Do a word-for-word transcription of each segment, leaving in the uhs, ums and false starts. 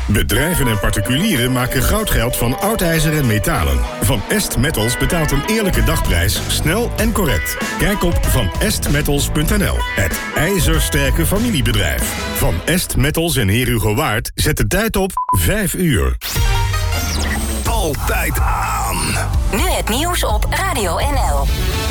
Bedrijven en particulieren maken goudgeld van oud ijzer en metalen. Van Est Metals betaalt een eerlijke dagprijs, snel en correct. Kijk op van est metals punt n l. Het ijzersterke familiebedrijf. Van Est Metals en Heer Hugo Waard zet de tijd op vijf uur. Altijd aan. Nu het nieuws op Radio N L.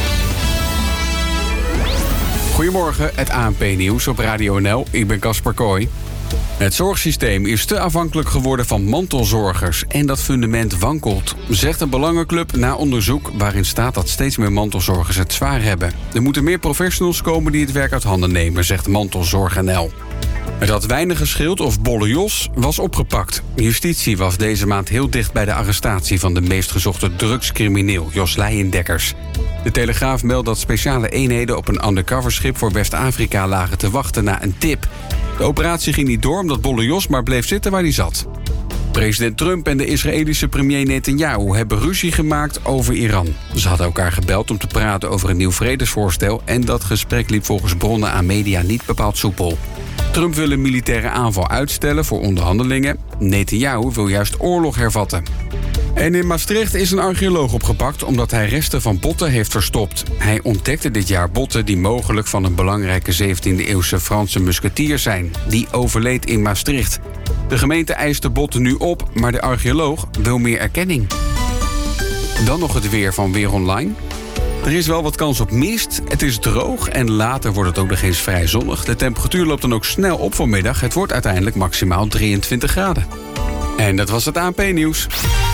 Goedemorgen, het A N P-nieuws op Radio N L. Ik ben Casper Kooi. Het zorgsysteem is te afhankelijk geworden van mantelzorgers en dat fundament wankelt, zegt een belangenclub na onderzoek waarin staat dat steeds meer mantelzorgers het zwaar hebben. Er moeten meer professionals komen die het werk uit handen nemen, zegt Mantelzorg N L. Het had weinig gescheeld of Bolle Jos was opgepakt. Justitie was deze maand heel dicht bij de arrestatie van de meest gezochte drugscrimineel, Jos Leijendekkers. De Telegraaf meldt dat speciale eenheden op een undercoverschip voor West-Afrika lagen te wachten na een tip. De operatie ging niet door omdat Bolle Jos maar bleef zitten waar hij zat. President Trump en de Israëlische premier Netanyahu hebben ruzie gemaakt over Iran. Ze hadden elkaar gebeld om te praten over een nieuw vredesvoorstel en dat gesprek liep volgens bronnen aan media niet bepaald soepel. Trump wil een militaire aanval uitstellen voor onderhandelingen. Netanyahu wil juist oorlog hervatten. En in Maastricht is een archeoloog opgepakt omdat hij resten van botten heeft verstopt. Hij ontdekte dit jaar botten die mogelijk van een belangrijke zeventiende-eeuwse Franse musketier zijn. Die overleed in Maastricht. De gemeente eist de botten nu op, maar de archeoloog wil meer erkenning. Dan nog het weer van Weer Online. Er is wel wat kans op mist, het is droog en later wordt het ook nog eens vrij zonnig. De temperatuur loopt dan ook snel op vanmiddag. Het wordt uiteindelijk maximaal drieëntwintig graden. En dat was het A N P-nieuws.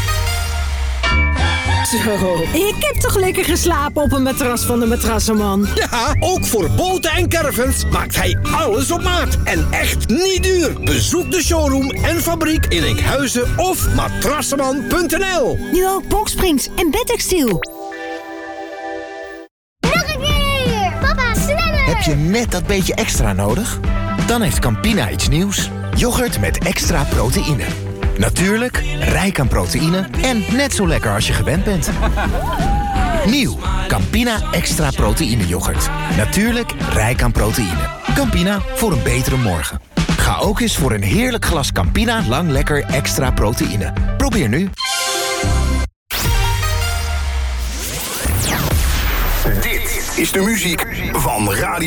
Zo, ik heb toch lekker geslapen op een matras van de Matrassenman. Ja, ook voor boten en caravans maakt hij alles op maat. En echt niet duur. Bezoek de showroom en fabriek in Enkhuizen of matrassenman punt n l. Nu ook boxsprings en bedtextiel. Nog een keer! Papa, sneller! Heb je net dat beetje extra nodig? Dan heeft Campina iets nieuws. Yoghurt met extra proteïne. Natuurlijk, rijk aan proteïne en net zo lekker als je gewend bent. Nieuw, Campina extra proteïne yoghurt. Natuurlijk, rijk aan proteïne. Campina, voor een betere morgen. Ga ook eens voor een heerlijk glas Campina lang lekker extra proteïne. Probeer nu. Dit is de muziek van Radio